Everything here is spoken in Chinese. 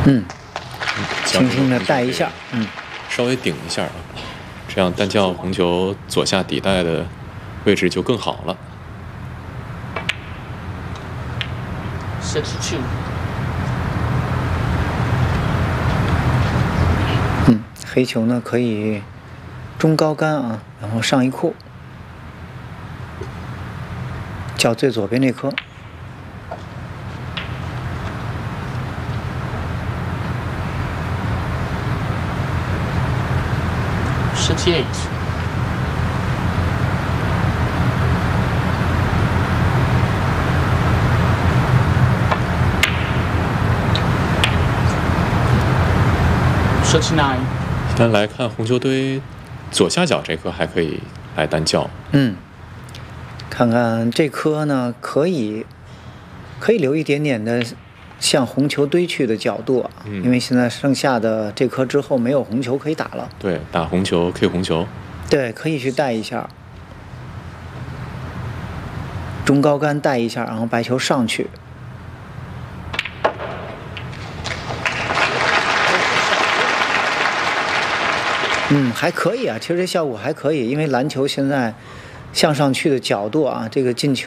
嗯，轻轻的带一下， 稍微顶一下啊，这样单叫红球左下底带的位置就更好了。 62。 黑球呢可以中高杆啊，然后上一库，叫最左边这颗。 78。79。 单来看红球堆左下角这颗还可以来单叫。 看看这颗呢，可以留一点点的向红球堆去的角度啊，因为现在剩下的这颗之后没有红球可以打了。 对，打红球 K 红球。 对，可以去带一下，中高杆带一下，然后白球上去。还可以啊，其实这效果还可以，因为篮球现在向上去的角度啊，这个进球。